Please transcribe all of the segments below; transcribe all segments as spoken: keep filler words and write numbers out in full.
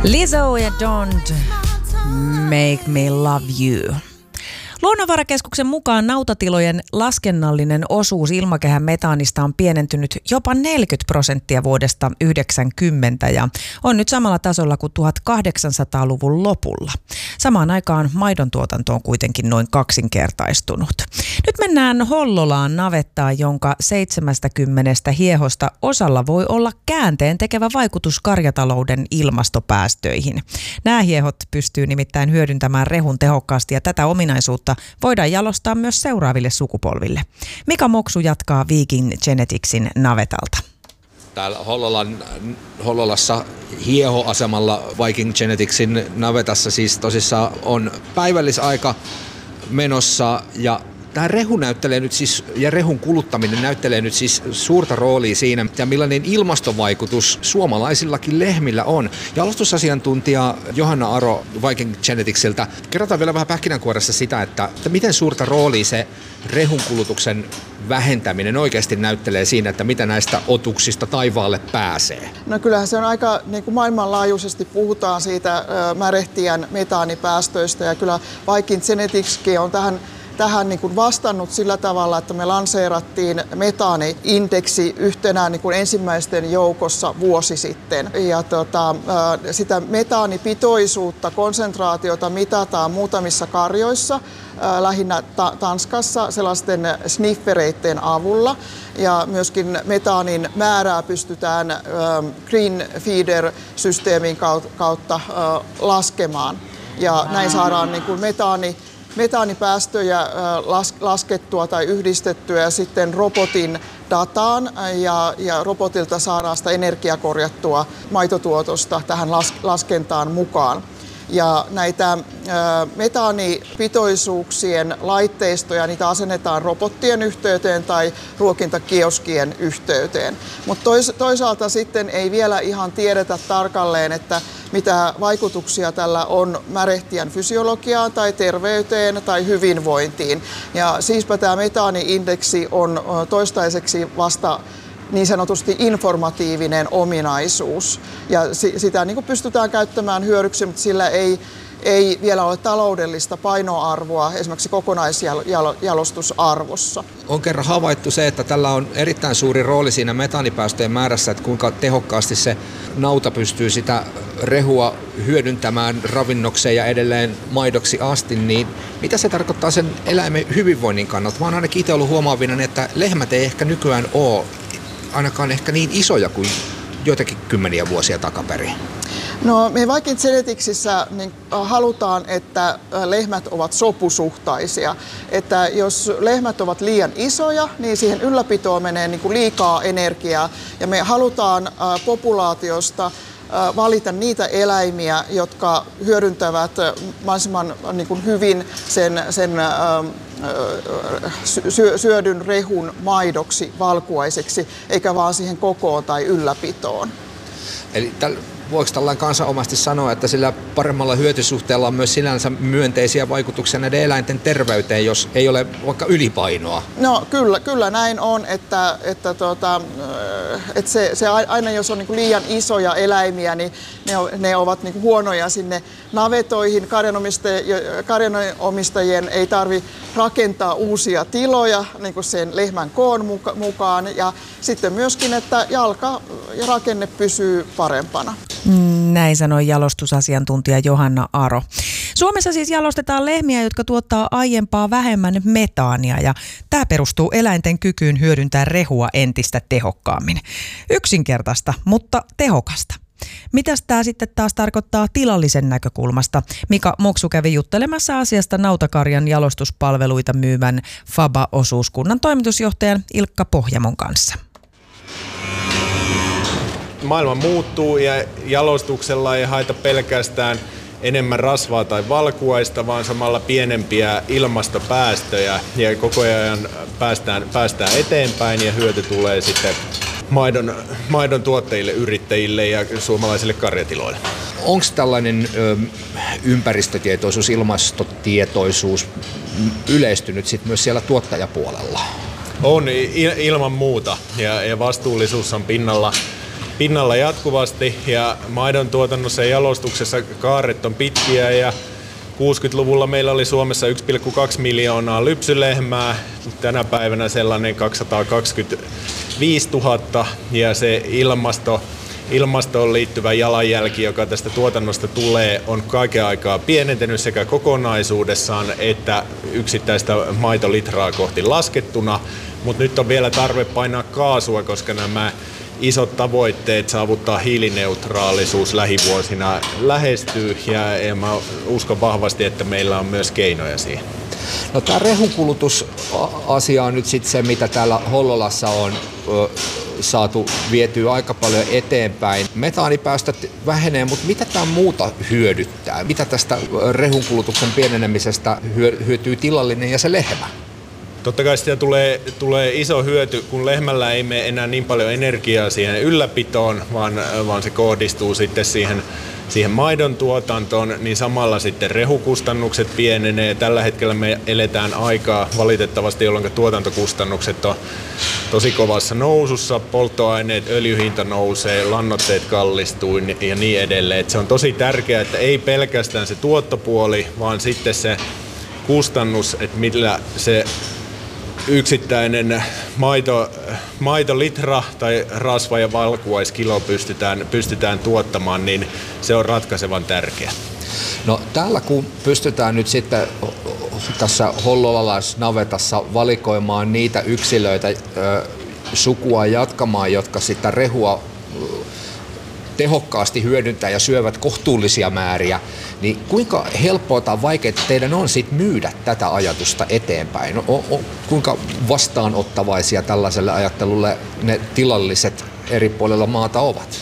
Lizzo ja Don't Make Me Love You. Luonnonvarakeskuksen mukaan nautatilojen laskennallinen osuus ilmakehän metaanista on pienentynyt jopa neljäkymmentä prosenttia vuodesta yhdeksänkymmentä ja on nyt samalla tasolla kuin tuhatkahdeksansataaluvun lopulla. Samaan aikaan maidon tuotanto on kuitenkin noin kaksinkertaistunut. Nyt mennään Hollolaan navettaan, jonka seitsemästäkymmenestä hiehosta osalla voi olla käänteen tekevä vaikutus karjatalouden ilmastopäästöihin. Nämä hiehot pystyy nimittäin hyödyntämään rehun tehokkaasti ja tätä ominaisuutta voidaan jalostaa myös seuraaville sukupolville. Mika Moksu jatkaa Viking Geneticsin navetalta. Täällä Hollolan, Hollolassa hiehoasemalla Viking Geneticsin navetassa siis tosissaan on päivällisaika menossa ja tämä rehu näyttelee nyt siis, ja rehun kuluttaminen näyttelee nyt siis suurta roolia siinä, ja millainen ilmastovaikutus suomalaisillakin lehmillä on. Jalostusasiantuntija Johanna Aro Viking Geneticsiltä, kerrotaan vielä vähän pähkinänkuoressa sitä, että, että miten suurta roolia se rehun kulutuksen vähentäminen oikeasti näyttelee siinä, että mitä näistä otuksista taivaalle pääsee. No kyllähän se on aika, niin kuin maailmanlaajuisesti puhutaan siitä märehtijän metaanipäästöistä, ja kyllä Viking Geneticskin on tähän tähän niin kuin vastannut sillä tavalla, että me lanseerattiin metaani-indeksi yhtenä niin kuin ensimmäisten joukossa vuosi sitten. Ja tota, sitä metaanipitoisuutta, konsentraatiota mitataan muutamissa karjoissa, lähinnä ta- Tanskassa sellaisten sniffereiden avulla. Ja myöskin metaanin määrää pystytään Green Feeder-systeemin kautta laskemaan. Ja näin saadaan niin kuin metaani metaanipäästöjä laskettua tai yhdistettyä ja sitten robotin dataan ja, ja robotilta saadaan sitä energiaa korjattua maitotuotosta tähän las, laskentaan mukaan. Ja näitä ä, metaanipitoisuuksien laitteistoja, niitä asennetaan robottien yhteyteen tai ruokintakioskien yhteyteen. Mutta tois, toisaalta sitten ei vielä ihan tiedetä tarkalleen, että mitä vaikutuksia tällä on märehtijän fysiologiaan tai terveyteen tai hyvinvointiin. Ja siispä tämä metaani-indeksi on toistaiseksi vasta niin sanotusti informatiivinen ominaisuus. Ja sitä niin kuin pystytään käyttämään hyödyksi, mutta sillä ei, ei vielä ole taloudellista painoarvoa esimerkiksi kokonaisjalostusarvossa. On kerran havaittu se, että tällä on erittäin suuri rooli siinä metaanipäästöjen määrässä, että kuinka tehokkaasti se nauta pystyy sitä rehua hyödyntämään ravinnokseen ja edelleen maidoksi asti, niin mitä se tarkoittaa sen eläimen hyvinvoinnin kannalta? Mä oon ainakin itse ollut huomaavina, että lehmät ei ehkä nykyään ole ainakaan ehkä niin isoja kuin joitakin kymmeniä vuosia takaperin. No, me Viking Geneticsissa niin halutaan, että lehmät ovat sopusuhtaisia. Että jos lehmät ovat liian isoja, niin siihen ylläpitoon menee niin kuin liikaa energiaa. Ja me halutaan populaatiosta valita niitä eläimiä, jotka hyödyntävät mahdollisimman niin kuin hyvin sen, sen syödyn rehun maidoksi, valkuaiseksi, eikä vaan siihen kokoon tai ylläpitoon. Eli täl, voiko tällainen kansanomasti sanoa, että sillä paremmalla hyötysuhteella on myös sinänsä myönteisiä vaikutuksia näiden eläinten terveyteen, jos ei ole vaikka ylipainoa? No kyllä, kyllä näin on, että, että, tuota, että se, se aina jos on niin kuin liian isoja eläimiä, niin ne, ne ovat niin kuin huonoja sinne navetoihin. Karjanomistajien ei tarvitse rakentaa uusia tiloja niin kuin sen lehmän koon mukaan ja sitten myöskin, että jalka ja rakenne pysyy parempana. Näin sanoi jalostusasiantuntija Johanna Aro. Suomessa siis jalostetaan lehmiä, jotka tuottaa aiempaa vähemmän metaania ja tämä perustuu eläinten kykyyn hyödyntää rehua entistä tehokkaammin. Yksinkertaista, mutta tehokasta. Mitäs tämä sitten taas tarkoittaa tilallisen näkökulmasta? Mika Moksu kävi juttelemassa asiasta nautakarjan jalostuspalveluita myyvän Faba-osuuskunnan toimitusjohtajan Ilkka Pohjamon kanssa. Maailma muuttuu ja jalostuksella ei haeta pelkästään enemmän rasvaa tai valkuaista, vaan samalla pienempiä ilmastopäästöjä ja koko ajan päästään, päästään eteenpäin ja hyöty tulee sitten maidon, maidon tuottajille, yrittäjille ja suomalaisille karjatiloille. Onko tällainen ö, ympäristötietoisuus, ilmastotietoisuus yleistynyt sit myös siellä tuottajapuolella? On ilman muuta ja, ja vastuullisuus on pinnalla. pinnalla jatkuvasti ja maidon tuotannossa ja jalostuksessa kaaret on pitkiä ja kuusikymmentäluvulla meillä oli Suomessa yksi pilkku kaksi miljoonaa lypsylehmää, tänä päivänä sellainen kaksisataakaksikymmentäviisituhatta ja se ilmasto, ilmastoon liittyvä jalanjälki, joka tästä tuotannosta tulee, on kaiken aikaa pienentynyt sekä kokonaisuudessaan että yksittäistä maitolitraa kohti laskettuna, mutta nyt on vielä tarve painaa kaasua, koska nämä isot tavoitteet saavuttaa hiilineutraalisuus lähivuosina lähestyy ja, ja mä uskon vahvasti, että meillä on myös keinoja siihen. No tämä rehunkulutusasia on nyt sitten se, mitä täällä Hollolassa on ö, saatu vietyä aika paljon eteenpäin. Metaanipäästöt vähenee, mutta mitä tämä muuta hyödyttää? Mitä tästä rehunkulutuksen pienenemisestä hyötyy tilallinen ja se lehmä? Totta kai sitä tulee, tulee iso hyöty, kun lehmällä ei mene enää niin paljon energiaa siihen ylläpitoon, vaan, vaan se kohdistuu sitten siihen, siihen maidon tuotantoon, niin samalla sitten rehukustannukset pienenee. Tällä hetkellä me eletään aikaa valitettavasti, jolloin tuotantokustannukset on tosi kovassa nousussa, polttoaineet, öljyhinta nousee, lannoitteet kallistuu ja niin edelleen. Et se on tosi tärkeää, että ei pelkästään se tuottopuoli, vaan sitten se kustannus, että millä se yksittäinen maito, maitolitra tai rasva- ja valkuaiskilo pystytään, pystytään tuottamaan, niin se on ratkaisevan tärkeä. No täällä kun pystytään nyt sitten tässä hollolalaisnavetassa valikoimaan niitä yksilöitä sukua jatkamaan, jotka sitä rehua tehokkaasti hyödyntää ja syövät kohtuullisia määriä, niin kuinka helppoa tai vaikeaa teidän on sit myydä tätä ajatusta eteenpäin? No, o, o, kuinka vastaanottavaisia tällaiselle ajattelulle ne tilalliset eri puolilla maata ovat?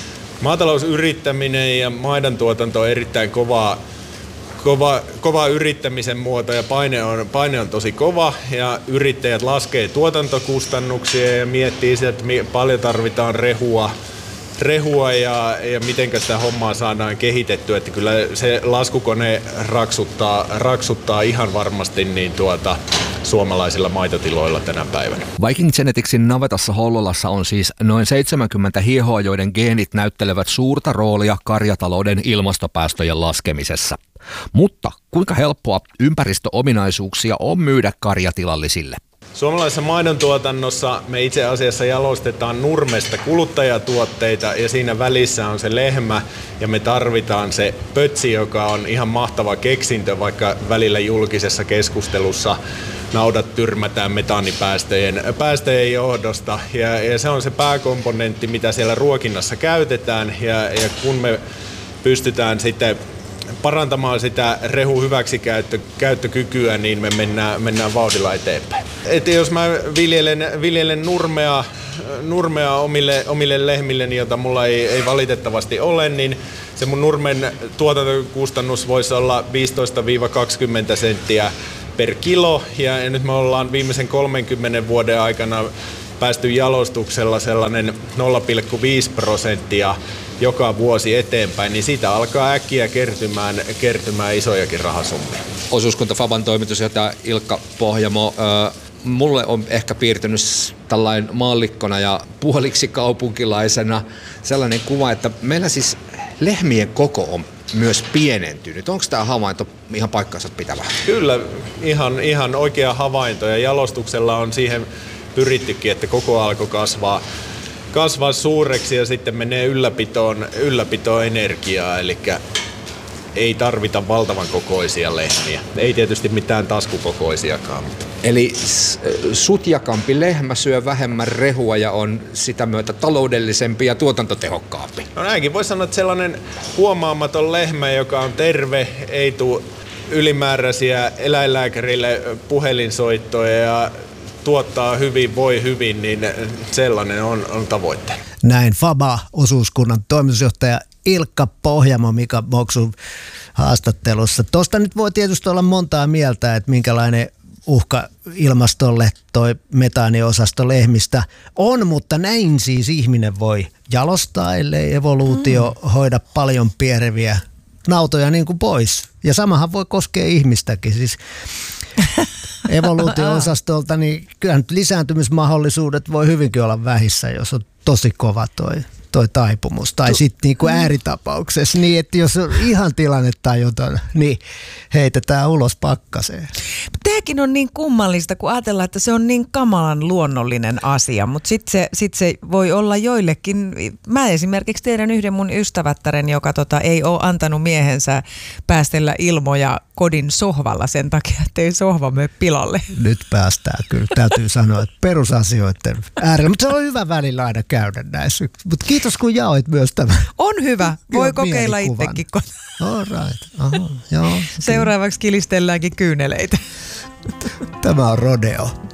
Maatalousyrittäminen ja maidontuotanto on erittäin kovaa, kova, kova yrittämisen muoto ja paine on, paine on tosi kova ja yrittäjät laskee tuotantokustannuksia ja miettii sitä, että paljon tarvitaan rehua, rehua ja, ja miten sitä hommaa saadaan kehitettyä, että kyllä se laskukone raksuttaa, raksuttaa ihan varmasti niin tuota, suomalaisilla maitotiloilla tänä päivänä. Viking Geneticsin navetassa Hollolassa on siis noin seitsemänkymmentä hiehoa, joiden geenit näyttelevät suurta roolia karjatalouden ilmastopäästöjen laskemisessa. Mutta kuinka helppoa ympäristöominaisuuksia on myydä karjatilallisille? Suomalaisessa maidontuotannossa me itse asiassa jalostetaan nurmesta kuluttajatuotteita ja siinä välissä on se lehmä ja me tarvitaan se pötsi, joka on ihan mahtava keksintö, vaikka välillä julkisessa keskustelussa naudat tyrmätään metaanipäästöjen päästöjen johdosta ja, ja se on se pääkomponentti, mitä siellä ruokinnassa käytetään ja, ja kun me pystytään sitten parantamaan sitä rehun hyväksikäyttökykyä, niin me mennään, mennään vauhdilla eteenpäin. Et jos mä viljelen, viljelen nurmea, nurmea omille, omille lehmilleni, jota mulla ei, ei valitettavasti ole, niin se mun nurmen tuotantokustannus voisi olla viisitoista kaksikymmentä senttiä per kilo. Ja, ja nyt me ollaan viimeisen kolmenkymmenen vuoden aikana päästy jalostuksella sellainen nolla pilkku viisi prosenttia joka vuosi eteenpäin, niin siitä alkaa äkkiä kertymään, kertymään isojakin rahasummia. Osuuskunta Faban toimitusjohtaja Ilkka Pohjamo, äh, mulle on ehkä piirtynyt tällainen maallikkona ja puoliksi kaupunkilaisena sellainen kuva, että meillä siis lehmien koko on myös pienentynyt. Onko tämä havainto ihan paikkansa pitävä? Kyllä, ihan, ihan oikea havainto ja jalostuksella on siihen pyrittykin, että koko alkoi kasvaa. kasvaa suureksi ja sitten menee ylläpitoon, ylläpitoon energiaa, eli ei tarvita valtavan kokoisia lehmiä. Ei tietysti mitään taskukokoisiakaan. Mutta. Eli sutjakampi lehmä syö vähemmän rehua ja on sitä myötä taloudellisempi ja tuotantotehokkaampi. No näinkin voi sanoa, että sellainen huomaamaton lehmä, joka on terve, ei tule ylimääräisiä eläinlääkärille puhelinsoittoja ja tuottaa hyvin, voi hyvin, niin sellainen on, on tavoite. Näin Faba-osuuskunnan toimitusjohtaja Ilkka Pohjamo Mika Boksun haastattelussa. Tuosta nyt voi tietysti olla montaa mieltä, että minkälainen uhka ilmastolle toi metaaniosasto lehmistä on, mutta näin siis ihminen voi jalostaa, ellei evoluutio mm. hoida paljon piereviä nautoja niin kuin pois. Ja samahan voi koskea ihmistäkin. Siis evoluutio-osastolta, niin kyllä nyt lisääntymismahdollisuudet voi hyvinkin olla vähissä, jos on tosi kova toi toi taipumus. Tai sitten niinku ääritapauksessa niin, että jos on ihan tilannetajuton, niin heitetään ulos pakkaseen. Tämäkin on niin kummallista, kun ajatellaan, että se on niin kamalan luonnollinen asia, mutta sitten se, sit se voi olla joillekin. Mä esimerkiksi tiedän yhden mun ystävättären, joka tota, ei ole antanut miehensä päästellä ilmoja kodin sohvalla sen takia, ettei sohva mene pilalle. Nyt päästään kyllä, täytyy sanoa, että perusasioiden äärellä, mutta se on hyvä välillä aina käydä näissä. Mutta kiitos kun jaoit myös tämän. On hyvä, voi kokeilla itsekin. All right. Aha, joo. Seuraavaksi kilistelläänkin kyyneleitä. Tämä on Rodeo.